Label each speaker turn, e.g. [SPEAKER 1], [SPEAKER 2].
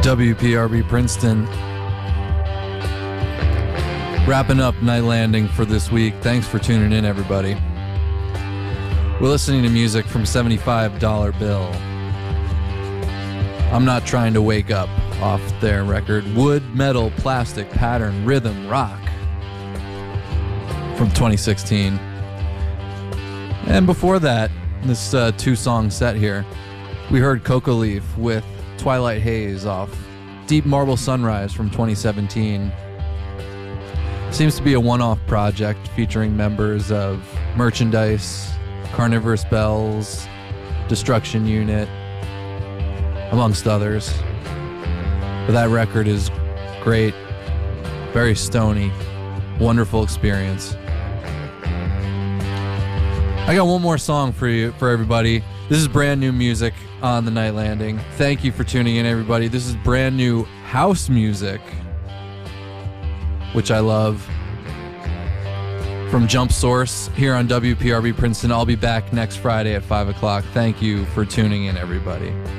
[SPEAKER 1] WPRB Princeton. Wrapping up Night Landing for this week. Thanks for tuning in, everybody. We're listening to music from $75 Bill. I'm Not Trying to Wake Up off their record Wood, Metal, Plastic, Pattern, Rhythm, Rock from 2016. And before that, this two-song set here, we heard Coca Leaf with Twilight Haze off Deep Marble Sunrise from 2017. Seems to be a one-off project featuring members of Merchandise, Carnivorous Bells, Destruction Unit, amongst others. But that record is great, very stony, wonderful experience. I got one more song for everybody. This is brand new music on the Night Landing. Thank you for tuning in, everybody. This is brand new house music, which I love, from Jump Source here on WPRB Princeton. I'll be back next Friday at 5 o'clock. Thank you for tuning in, everybody.